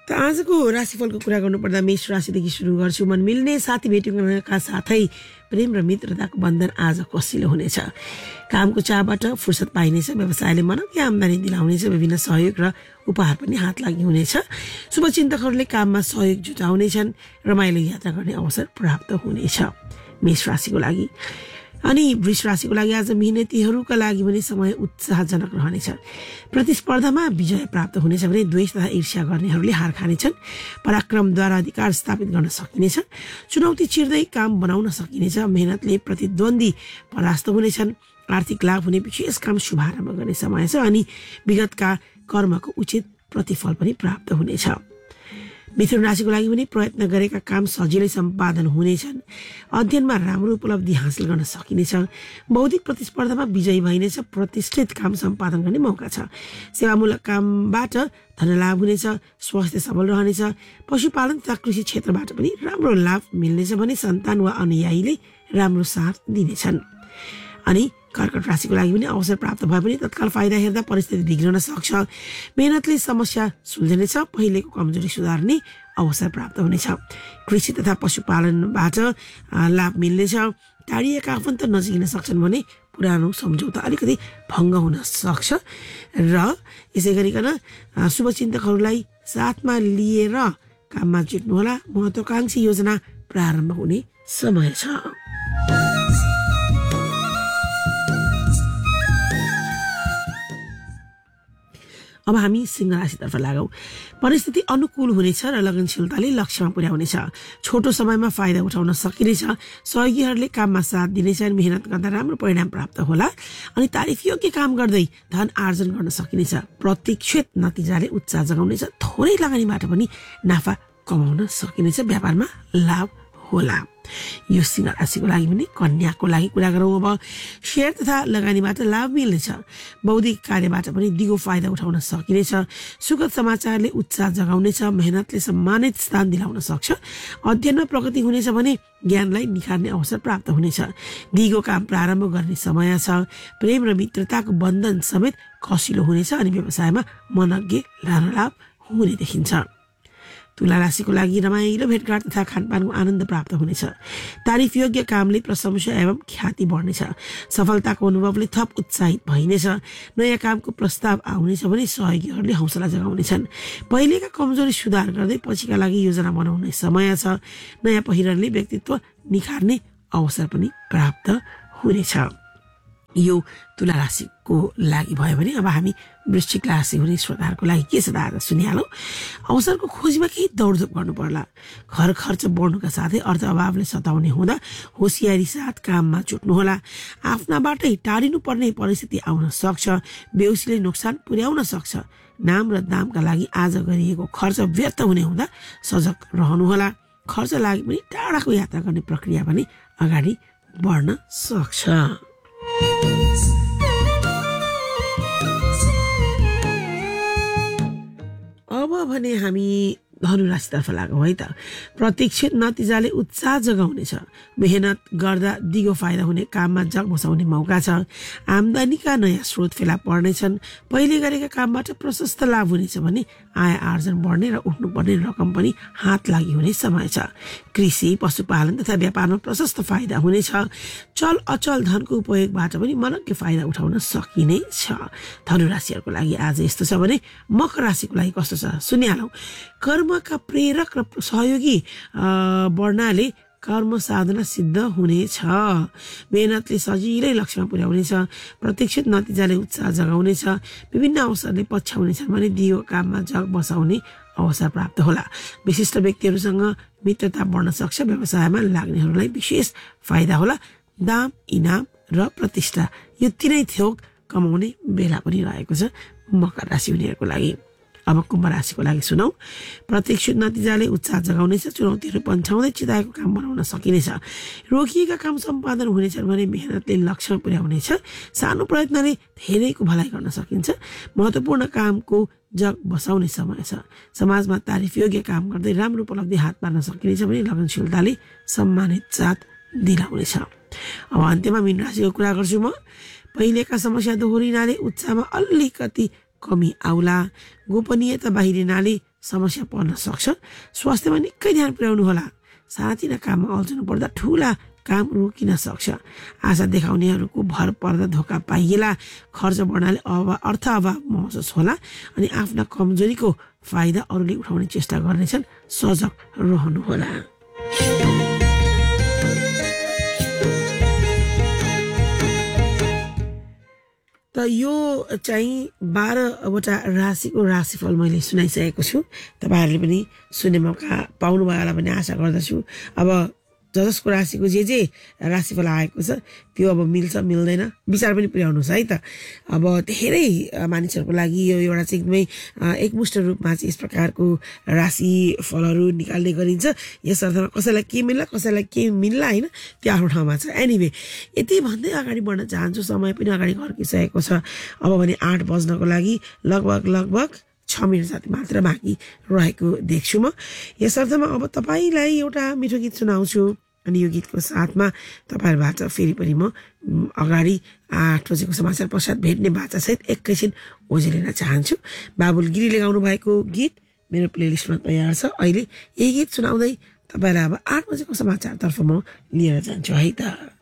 त आजको राशिफलको कुरा गर्नुपर्दा मेष राशिदेखि सुरु गर्छु। मन मिल्ने साथी भेट्नका साथै प्रेम र मित्रताको बन्धन आज कसिलो हुनेछ। कामको चाहबाट फुर्सद पाइनेछ। व्यवसायले मनकै आम्दानी दिलाउनेछ। विभिन्न सहयोग र उपहार पनि हात लागि हुनेछ। शुभचिन्तकहरूले काममा सहयोग जुटाउनेछन्। रमाइलो यात्रा गर्ने अवसर प्राप्त हुनेछ मेष राशिको लागि। अनि वृष राशिको लागि आज मेहनतीहरूका लागि पनि समय उत्साहजनक रहनेछ। प्रतिस्पर्धामा विजय प्राप्त हुनेछ भने द्वेष तथा ईर्ष्या गर्नेहरूले हार खानेछन्। पराक्रमद्वारा अधिकार स्थापित गर्न सकिनेछ। चुनौती चिर्दै काम बनाउन सकिनेछ। मेहनतले प्रतिद्वन्दी परास्त हुनेछन्। आर्थिक लाभ हुने विशेष काम शुभारम्भ गर्ने समय छ अनि विगतका कर्मको उचित प्रतिफल पनि प्राप्त हुनेछ। मिथुन राशिको लागि पनि प्रयत्न गरेका काम सजिलै सम्पादन हुनेछन्। अध्ययनमा राम्रो उपलब्धि हासिल गर्न सकिनेछ। बौद्धिक प्रतिस्पर्धामा विजयी भइनेछ। प्रतिष्ठित काम सम्पादन गर्ने मौका छ। सेवामूलक कामबाट धनलाभ हुनेछ। स्वास्थ्य सबल रहनेछ। पशुपालन तथा कृषि क्षेत्रबाट पनि राम्रो लाभ मिल्नेछ भने सन्तान वा अनुयायीले राम्रो साथ दिनेछन्। अनि कर्कट राशिको लागि पनि अवसर प्राप्त भए पनि तत्काल फाइदा हेर्दा परिस्थिति बिग्रन सक्छ। मेहनतले समस्या सुल्झनेछ। पहिलेको कमजोरी सुधार्ने अवसर प्राप्त हुनेछ। कृषि तथा पशुपालनबाट लाभ मिल्नेछ। टाढिएका आफन्त नजिकिन सक्छन् भने पुरानो सम्झौता अलिकति भङ्ग हुन सक्छ। र यसै गरिकन शुभचिन्तकहरूलाई साथमा लिएर काममा जुट्नुहोला। महत्वाकांक्षी योजना प्रारम्भ हुने समय छ। अब हामी सिंह राशितर्फ लागौं। परिस्थिति अनुकूल हुनेछ र लगनशीलताले लक्ष्यमा पुर्याउनेछ। छोटो समयमा फाइदा उठाउन सकिनेछ। सहयोगीहरूले काममा साथ दिनेछन्। मेहनत गर्दा राम्रो परिणाम प्राप्त होला अनि तारिफयोग्य काम गर्दै धन आर्जन गर्न सकिनेछ। प्रतीक्षित नतिजाले उत्साह जगाउनेछ। थोरै लगानीबाट पनि नाफा कमाउन सकिनेछ। व्यापारमा लाभ होला। यो सिंह राशिको लागि पनि कन्याको लागि कुरा गरौँ। अब शेयर तथा लगानीबाट लाभ मिल्नेछ। बौद्धिक कार्यबाट पनि दिगो फाइदा उठाउन सकिनेछ। सुखद समाचारले उत्साह जगाउनेछ। मेहनतले सम्मानित स्थान दिलाउन सक्छ। अध्ययनमा प्रगति हुनेछ भने ज्ञानलाई निखार्ने अवसर प्राप्त हुनेछ। दिगो काम प्रारम्भ गर्ने समय छ। प्रेम र मित्रताको बन्धन समेत कसिलो हुनेछ अनि व्यवसायमा मनज्ञ लाभ हुने देखिन्छ। तुला राशिको लागि रमाइलो भेटघाट तथा खानपानको आनन्द प्राप्त हुनेछ। तारिफयोग्य कामले प्रशंसा एवं ख्याति बढ्नेछ। सफलताको अनुभवले थप उत्साहित भइनेछ। नयाँ कामको प्रस्ताव आउनेछ भने सहयोगीहरूले हौसला जगाउनेछन्। पहिलेका कमजोरी सुधार गर्दै पछिका लागि योजना बनाउने समय छ। नयाँ पहिरनले व्यक्तित्व निखार्ने अवसर पनि प्राप्त हुनेछ। यो तुला राशिको लागि भयो भने अब हामी वृश्चिक राशि हुने श्रोताहरूको लागि के छ त सुनिहालौँ। अवसरको खोजीमा केही दौडधुप गर्नु पर्ला। घर खर्च बढ्नुका साथै अर्थ अभावले सताउने हुँदा होसियारी साथ काममा जुट्नुहोला। आफ्नाबाटै टाढिनु पर्ने परिस्थिति आउन सक्छ। बेउसीले नोक्सान पुर्याउन सक्छ। नाम र दामका लागि आज गरिएको खर्च व्यर्थ हुने हुँदा सजग रहनुहोला। खर्च लागि पनि टाढाको यात्रा गर्ने प्रक्रिया पनि अगाडि बढ्न सक्छ। अब भने हामी धनु राशितर्फ लागौँ है त। प्रतीक्षित नतिजाले उत्साह जगाउनेछ। मेहनत गर्दा दिगो फाइदा हुने काममा जग बसाउने मौका छ। आम्दानीका नयाँ स्रोत फेला पर्नेछन्। पहिले गरेका कामबाट प्रशस्त लाभ हुनेछ भने आय आर्जन बढ्ने र उठ्नुपर्ने रकम पनि हात लागि हुने समय छ। कृषि पशुपालन तथा व्यापारमा प्रशस्त फाइदा हुनेछ। चल अचल धनको उपयोगबाट पनि मनज्ञ फाइदा उठाउन सकिनेछ। धनु राशिहरूको लागि आज यस्तो छ भने मकर राशिको लागि कस्तो छ सुनिहालौँ। कर्मका प्रेरक र सहयोगी बढ्नाले कर्म साधना सिद्ध हुनेछ। मेहनतले सजिलै लक्ष्यमा पुर्याउनेछ। प्रतीक्षित नतिजाले उत्साह जगाउनेछ। विभिन्न अवसरले पछ्याउनेछन् भने दिगो काममा जग बसाउने अवसर प्राप्त होला। विशिष्ट व्यक्तिहरूसँग मित्रता बढ्न सक्छ। व्यवसायमा लाग्नेहरूलाई विशेष फाइदा होला। दाम इनाम र प्रतिष्ठा यो तिनै थोक कमाउने बेला पनि रहेको छ मकर राशि हुनेहरूको लागि। अब कुम्भ राशिको लागि सुनौ। प्रतीक्षित नतिजाले उत्साह जगाउनेछ। चुनौतीहरू पन्छाउँदै चिताएको काम बनाउन सकिनेछ। रोकिएका काम सम्पादन हुनेछन् भने मेहनतले लक्ष्यमा पुर्याउनेछ। सानो प्रयत्नले धेरैको भलाइ गर्न सकिन्छ। महत्त्वपूर्ण कामको जग बसाउने समय छ। समाजमा तारिफयोग्य काम गर्दै राम्रो उपलब्धि हात पार्न सकिनेछ भने लगनशीलताले सम्मानित साथ दिलाउनेछ। अब अन्त्यमा मीन राशिको कुरा गर्छु म। पहिलेका समस्या दोहोरिनाले उत्साहमा अलिकति कमी आउला। गोपनीयता बाहिरिनाले समस्या पर्न सक्छ। स्वास्थ्यमा निकै ध्यान पुर्याउनु होला। सानातिना काममा अल्झनु पर्दा ठुला काम रोकिन सक्छ। आशा देखाउनेहरूको भर पर्दा धोका पाइएला। खर्च बढ्नाले अर्थ अभाव महसुस होला अनि आफ्ना कमजोरीको फाइदा अरूले उठाउने चेष्टा गर्नेछन्। सजग रहनुहोला। त यो चाहिँ 12वटा राशिको राशिफल मैले सुनाइसकेको छु। तपाईँहरूले पनि सुन्ने मौका पाउनुभयो होला भन्ने आशा गर्दछु। अब जसको राशिको जे राशिफल आएको छ त्यो अब मिल्छ मिल्दैन विचार पनि पुर्याउनुहोस् है त। अब धेरै मानिसहरूको लागि यो एउटा चाहिँ एकदमै एकमुष्ट रूपमा चाहिँ यस प्रकारको राशिफलहरू निकाल्ने गरिन्छ। यस अर्थमा कसैलाई के मिल्ला कसैलाई के मिल्ला होइन, त्यो आफ्नो ठाउँमा छ। एनिवे यति भन्दै अगाडि बढ्न चाहन्छु। समय पनि अगाडि घर्किसकेको छ। अब भने 8 बज्नको लागि लगभग 6 मिनट जति मात्र बाँकी रहेको देख्छु म। यस अर्थमा अब तपाईँलाई एउटा मिठो गीत सुनाउँछु अनि यो गीतको साथमा तपाईँहरूबाट फेरि पनि म अगाडि 8 बजेको समाचार पश्चात भेट्ने बाचासहित एकैछिन ओझेलिन चाहन्छु। बाबुल गिरीले गाउनु भएको गीत मेरो प्लेलिस्टमा तयार छ। अहिले यही गीत सुनाउँदै तपाईँलाई अब 8 बजेको समाचारतर्फ म लिएर जान्छु है त।